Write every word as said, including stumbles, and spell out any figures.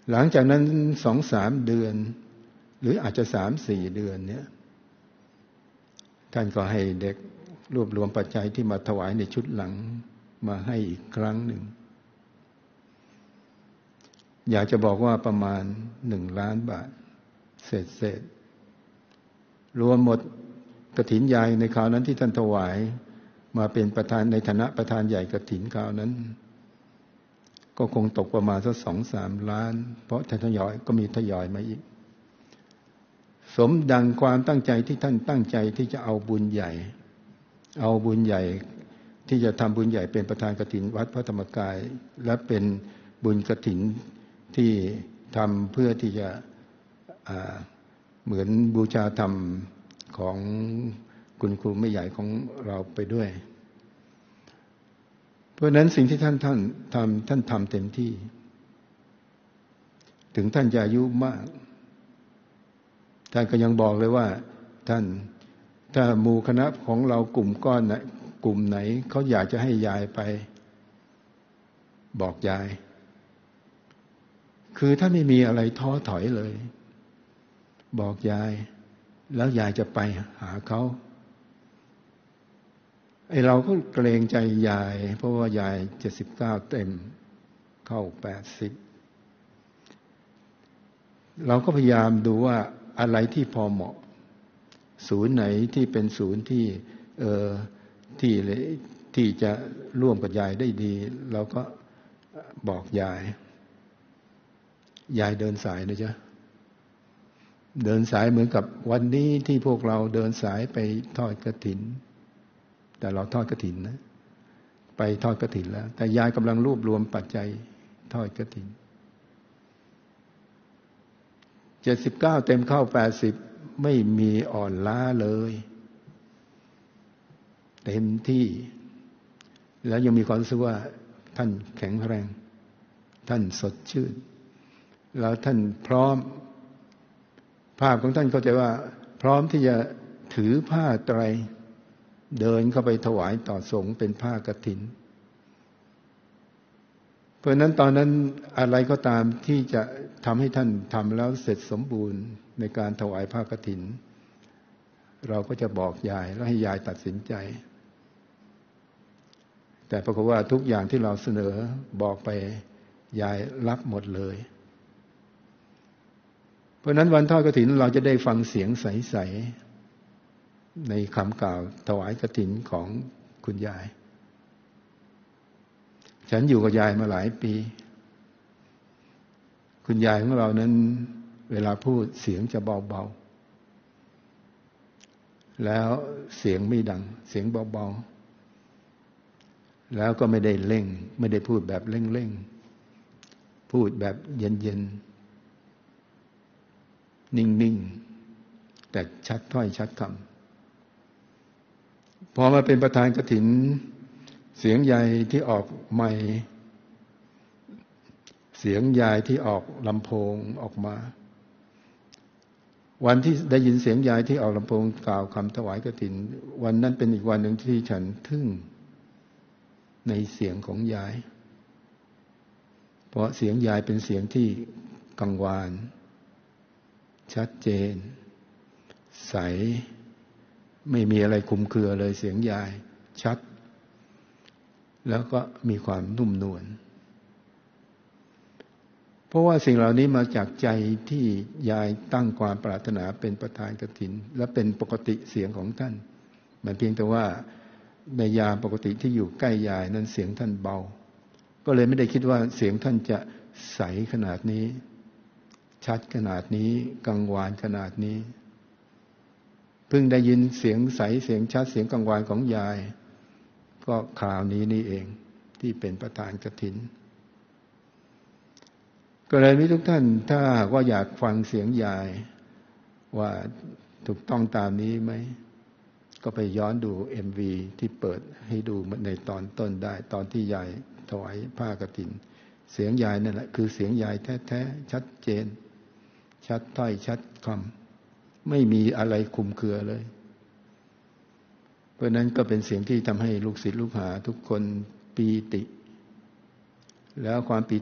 หลังจากนั้นสองสามเดือนหรืออาจจะสามสี่เดือนเนี่ยท่านก็ให้เด็กรวบรวมปัจจัยที่มาถวายในชุดหลังมาให้อีกครั้งหนึ่งอยากจะบอกว่าประมาณหนึ่งล้านบาทเศษเศษรวมหมดกฐินใหญ่ในคราวนั้นที่ท่านถวายมาเป็นประธานในฐานะประธานใหญ่กฐินคราวนั้นก็คงตกประมาณสักสองสามล้านเพราะทยอยก็มีทยอยมาอีกสมดังความตั้งใจที่ท่านตั้งใจที่จะเอาบุญใหญ่เอาบุญใหญ่ที่จะทำบุญใหญ่เป็นประธานกฐินวัดพระธรรมกายและเป็นบุญกฐินที่ทำเพื่อที่จะเหมือนบูชาธรรมของคุณครูไม่ใหญ่ของเราไปด้วยเพราะนั้นสิ่งที่ท่านท่านทำท่านทำเต็มที่ถึงท่านจะอายุมากท่านก็ยังบอกเลยว่าท่านถ้าหมู่คณะของเรากลุ่มก้อนไหนกลุ่มไหนเขาอยากจะให้ยายไปบอกยายคือถ้าไม่มีอะไรท้อถอยเลยบอกยายแล้วยายจะไปหาเขาไอเราก็เกรงใจยายเพราะว่ายายเจ็ดสิบเก้าเต็มเข้าแปดสิบเราก็พยายามดูว่าอะไรที่พอเหมาะศูนย์ไหนที่เป็นศูนย์ที่เอ่อที่ที่จะร่วมกับยายได้ดีเราก็บอกยายยายเดินสายนะจ๊ะเดินสายเหมือนกับวันนี้ที่พวกเราเดินสายไปทอดกฐินแต่เราทอดกฐินนะไปทอดกฐินแล้วแต่ยายกำลังรวบรวมปัจจัยทอดกฐินเจ็ดสิบเก้าเต็มเข้าแปดสิบไม่มีอ่อนล้าเลยเต็มที่แล้วยังมีความรู้สึกว่าท่านแข็งแรงท่านสดชื่นแล้วท่านพร้อมภาพของท่านเข้าใจว่าพร้อมที่จะถือผ้าไตรเดินเข้าไปถวายต่อสงฆ์เป็นผ้ากฐินเพราะนั้นตอนนั้นอะไรก็ตามที่จะทำให้ท่านทำแล้วเสร็จสมบูรณ์ในการถวายผ้ากฐินเราก็จะบอกยายแล้วให้ยายตัดสินใจแต่ปรากฏว่าทุกอย่างที่เราเสนอบอกไปยายรับหมดเลยเพราะนั้นวันทอดกฐินเราจะได้ฟังเสียงใสๆในคำกล่าวถวายกฐินของคุณยายฉันอยู่กับยายมาหลายปีคุณยายของเรานั้นเวลาพูดเสียงจะเบาๆแล้วเสียงไม่ดังเสียงเบาๆแล้วก็ไม่ได้เร่งไม่ได้พูดแบบเร่งๆพูดแบบเย็นๆนิ่งๆแต่ชัดถ้อยชัดคำพอมาเป็นประธานกฐินเสียงยายที่ออกไมค์เสียงยายที่ออกลำโพงออกมาวันที่ได้ยินเสียงยายที่ออกลำโพงกล่าวคำถวายกฐินวันนั้นเป็นอีกวันหนึ่งที่ฉันทึ่งในเสียงของยายเพราะเสียงยายเป็นเสียงที่กังวานชัดเจนใสไม่มีอะไรคลุมเครือเลยเสียงยายชัดแล้วก็มีความนุ่มนวลเพราะว่าสิ่งเหล่านี้มาจากใจที่ยายตั้งความปรารถนาเป็นประธานกฐินและเป็นปกติเสียงของท่านมันเพียงแต่ว่าในยามปกติที่อยู่ใกล้ยายนั้นเสียงท่านเบาก็เลยไม่ได้คิดว่าเสียงท่านจะใสขนาดนี้ชัดขนาดนี้กังวานขนาดนี้เพิ่งได้ยินเสียงใสเสียงชัดเสียงกังวานของยายก็คราวนี้นี่เองที่เป็นประธานกฐินก็เลยมีทุกท่านถ้าว่าอยากฟังเสียงยายว่าถูกต้องตามนี้ไหมก็ไปย้อนดู เอ็ม วี ที่เปิดให้ดูในตอนต้นได้ตอนที่ยายถวายผ้ากฐินเสียงยายนั่นแหละคือเสียงยายแท้ๆชัดเจนชัดถ้อยชัดคำไม่มีอะไรคลุมเครือเลยเพราะนั้นก็เป็นเสียงที่ทำให้ลูกศิษย์ลูกหาทุกคนปีติแล้วความปี